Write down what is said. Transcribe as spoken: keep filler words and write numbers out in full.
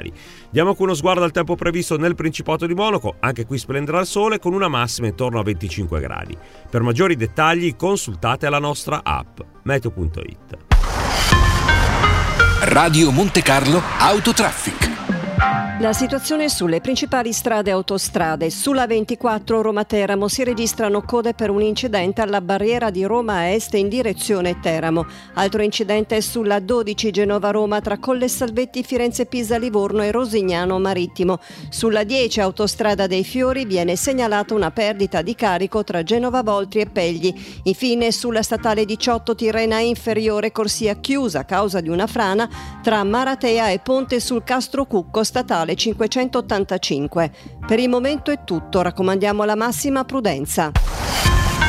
gradi. Diamo anche uno sguardo al tempo previsto nel Principato di Monaco, anche qui splenderà il sole con una massima intorno a venticinque gradi. Per maggiori dettagli consultate la nostra app meteo punto it. Radio Monte Carlo Autotraffic. La situazione sulle principali strade e autostrade. Sulla ventiquattro Roma-Teramo si registrano code per un incidente alla barriera di Roma Est in direzione Teramo. Altro incidente è sulla dodici Genova-Roma tra Colle Salvetti, Firenze-Pisa-Livorno e Rosignano Marittimo. Sulla dieci autostrada dei Fiori viene segnalata una perdita di carico tra Genova Voltri e Pegli. Infine sulla statale diciotto Tirrena Inferiore corsia chiusa a causa di una frana tra Maratea e Ponte sul Castro Cucco statale cinquecentottantacinque. Per il momento è tutto, raccomandiamo la massima prudenza.